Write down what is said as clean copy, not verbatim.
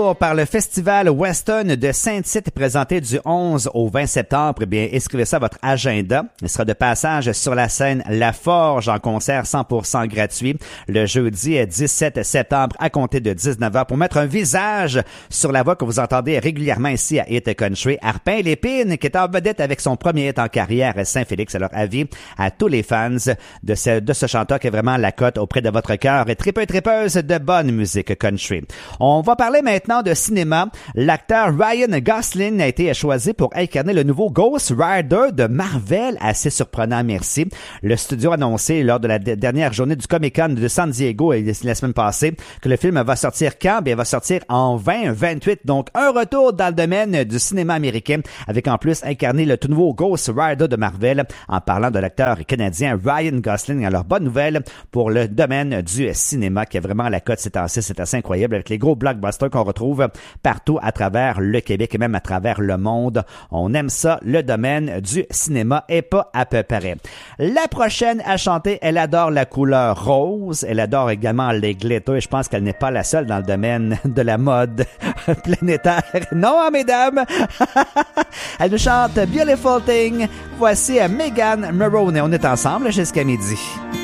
Par le Festival Western de Saint-Tite présenté du 11 au 20 septembre. Eh bien, inscrivez ça à votre agenda. Il sera de passage sur la scène La Forge en concert 100% gratuit le jeudi 17 septembre à compter de 19h pour mettre un visage sur la voix que vous entendez régulièrement ici à Hit Country. Arpin Lépine qui est en vedette avec son premier hit en carrière Saint-Félix. Alors avis à tous les fans de ce chanteur qui est vraiment la cote auprès de votre cœur et tripeuse de bonne musique country. On va parler maintenant de cinéma. L'acteur Ryan Gosling a été choisi pour incarner le nouveau Ghost Rider de Marvel. Assez surprenant, merci. Le studio a annoncé lors de la dernière journée du Comic-Con de San Diego la semaine passée que le film va sortir quand? Bien, il va sortir en 2028. Donc, un retour dans le domaine du cinéma américain avec en plus incarné le tout nouveau Ghost Rider de Marvel en parlant de l'acteur canadien Ryan Gosling. Alors, bonne nouvelle pour le domaine du cinéma qui a vraiment la cote ces temps-ci. C'est assez incroyable avec les gros blockbusters qu'on retrouve partout à travers le Québec et même à travers le monde. On aime ça, le domaine du cinéma et pas à peu près. La prochaine à chanter, elle adore la couleur rose, elle adore également les glitters et je pense qu'elle n'est pas la seule dans le domaine de la mode planétaire. Non, hein, mesdames! Elle nous chante Beautiful Thing. Voici Megan Maroney. On est ensemble jusqu'à midi.